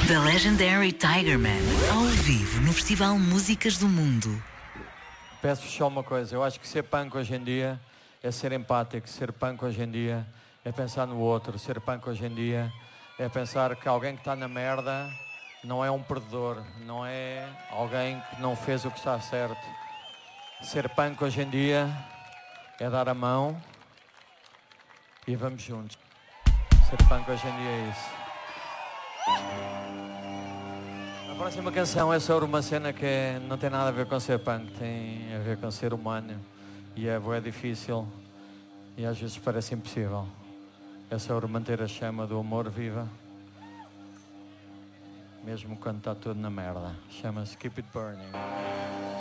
The Legendary Tigerman, ao vivo no Festival Músicas do Mundo. Peço-vos só uma coisa, eu acho que ser punk hoje em dia é ser empático, ser punk hoje em dia é pensar no outro, ser punk hoje em dia é pensar que alguém que está na merda não é um perdedor, não é alguém que não fez o que está certo. Ser punk hoje em dia é dar a mão e vamos juntos. Ser punk hoje em dia é isso. A próxima canção é sobre uma cena que não tem nada a ver com ser punk, tem a ver com ser humano e é difícil e às vezes parece impossível. É sobre manter a chama do amor viva, mesmo quando está tudo na merda. Chama-se Keep It Burning.